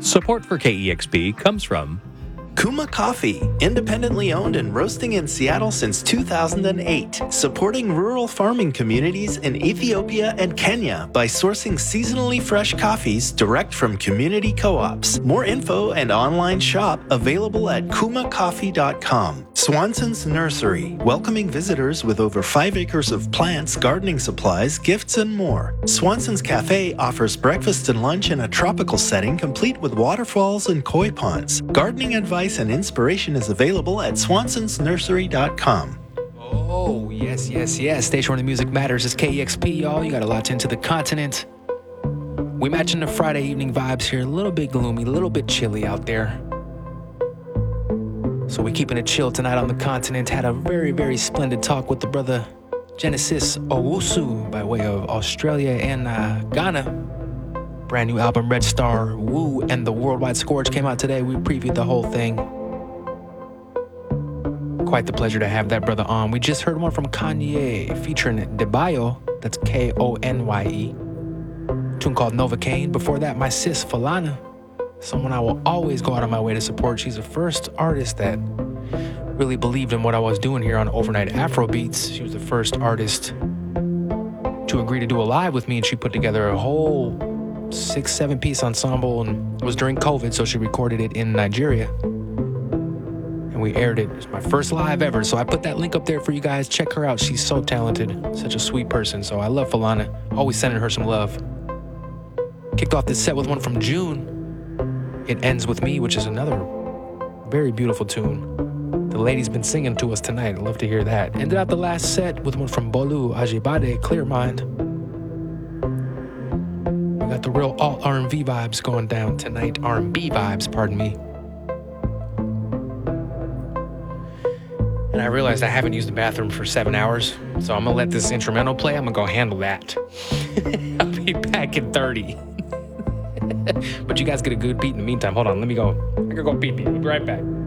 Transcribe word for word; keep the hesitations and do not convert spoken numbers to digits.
Support for K E X P comes from Kuma Coffee, independently owned and roasting in Seattle since two thousand eight, supporting rural farming communities in Ethiopia and Kenya by sourcing seasonally fresh coffees direct from community co-ops. More info and online shop available at kuma coffee dot com. Swanson's Nursery, welcoming visitors with over five acres of plants, gardening supplies, gifts, and more. Swanson's Cafe offers breakfast and lunch in a tropical setting complete with waterfalls and koi ponds. Gardening advice and inspiration is available at swansons nursery dot com. Oh, yes, yes, yes. Station where the music matters is K E X P, y'all. You got to latch into the continent. We matching the Friday evening vibes here. A little bit gloomy, a little bit chilly out there. So we keeping it chill tonight on the continent. Had a very, very splendid talk with the brother Genesis Owusu by way of Australia and uh, Ghana. Brand new album, Red Star, Woo, and the Worldwide Scourge came out today. We previewed the whole thing. Quite the pleasure to have that brother on. We just heard one from Kanye featuring Debayo, that's K O N Y E. Tune called Novocaine. Before that, my sis, Falana, someone I will always go out of my way to support. She's the first artist that really believed in what I was doing here on Overnight Afrobeats. She was the first artist to agree to do a live with me, and she put together a whole six, seven piece ensemble, and it was during COVID, so she recorded it in Nigeria. And we aired it. It's my first live ever, so I put that link up there for you guys. Check her out. She's so talented, such a sweet person. So I love Falana. Always sending her some love. Kicked off this set with one from June. It Ends With Me, which is another very beautiful tune. The lady's been singing to us tonight. I'd love to hear that. Ended out the last set with one from Bolu Ajibade, Clear Mind. We got the real alt R and B vibes going down tonight. R and B vibes, pardon me. And I realized I haven't used the bathroom for seven hours, so I'm gonna let this instrumental play. I'm gonna go handle that. I'll be back in thirty. But you guys get a good beat in the meantime. Hold on, let me go. I gotta go pee pee. I'll be right back.